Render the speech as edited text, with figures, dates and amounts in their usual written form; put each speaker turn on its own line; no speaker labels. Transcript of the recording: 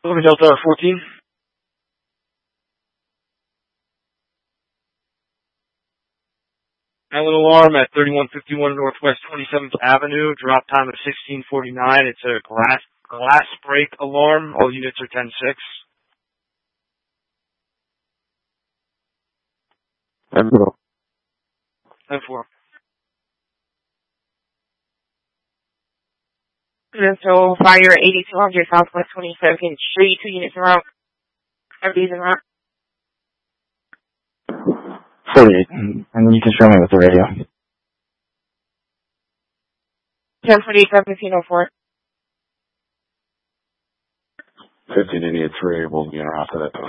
Over Delta 14. Island alarm at 3151 Northwest 27th Avenue. Drop time of 16:49. It's a glass break alarm. All units are 10-6.
10-4.
10-4.
So fire 8200 Southwest 22nd Street. 2 units around. Everybody's around.
48. And you can show me with the radio.
1048 1704.
1588 3, we'll be around to that.